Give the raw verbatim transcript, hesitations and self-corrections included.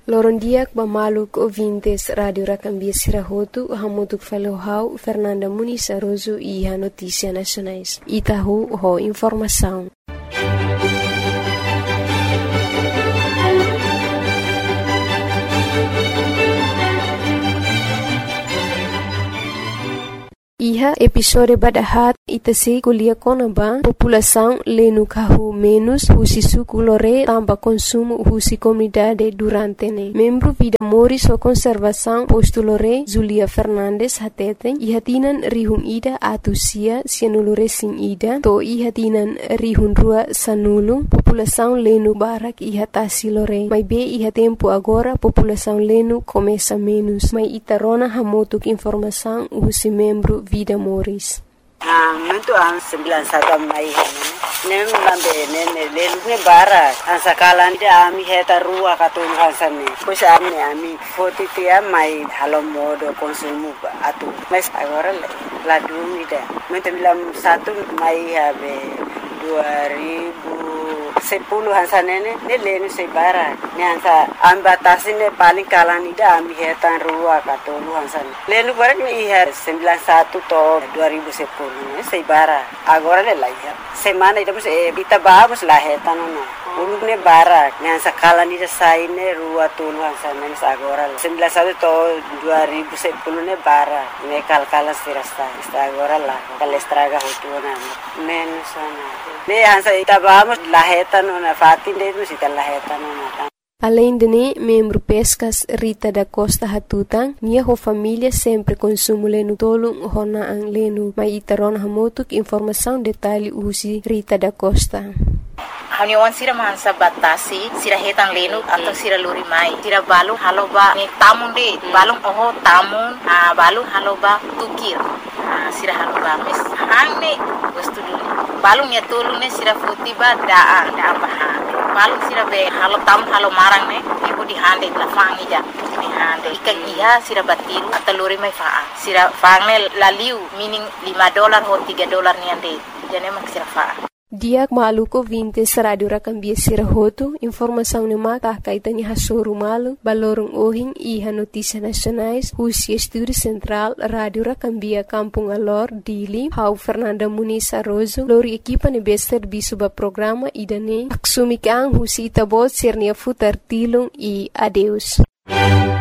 Lorondiak Bamaluk ouvintes Radio Racambia Sirahotu, Hamutuk Falohau, Fernanda Muniz Aroso e a Notícia Nacionais. Itahu ho informação. Iha episode badahat itasi kuliah konaba população lenu kahu menos husi suku lore tamba consumo husi comunidade durante ne. Membro vida Moris o conservação posto lore Zulia Fernandes hateten ihatinan rihun ida atusia sianulure sin ida to ihatinan rihun rua sanulu população lenu barak ihatasi lore. Mai be iha tempo agora população lenu começa menos. Mai itarona hamotuk informação husi membro Vida Moris. Ah, muito an sembilan satu mai nem lambe nem lelu ne bara an sakalan dia ami heta rua katun hansane pois ami ami forty tia mai halo modo consumo atu mas agora la dumida muito bilam satu mai habe dua ribu sepuluh hansanene ne lenu se bara ne hansa ambatasi ne paling kalan ida ami hetan rua katun hansane lenu bara ni ihar sembilan satu to dua ribu sepuluh ne se bara agora le lai semana ida se bita babos la hetan no ulug ne bara ne hansa kalan ida sai ne rua tulu hansane agora sembilan satu to dua ribu sepuluh ne bara ne kalkala sirasta agora la kalestraga hutuna menos ne hansa ita babos la hetan no fatin de tu sita la hetan no. Além de ne, membro Pescas Rita da Costa Hatutang, nia ho família sempre consumo lenu tolong hona ang lenu. Mai itaron hamotuk informação detalhe usi Rita da Costa. Haniwan sira mansa batasi sira hetan lenu atau sira luri mai sira balu haloba ni tamun de balung oho tamun ah balu haloba tukir ah sira haloba mes hangne wastu dulu balung ya tolu ne sira futiba daa daa baha balung sira be halo tam halo marang ne ibu di hande la fangi ja di hande ikan iya sira batiru atau luri mai faa sira fangne laliu meaning lima dolar ho tiga dolar ni ande jane mak sira faa. Diak maluko vintes Radio Racambia Sirahotu, informação ne mata kaitani hasoru malu, balorong ohing iha notícia nacionais, husi estúdio central Radio Racambia Kampung Alor, Dili, hau Fernanda Muniz Aroso, lori equipa ne bester bisuba programa idane, aksumikang husi itabot sirnia futar tilung e adeus.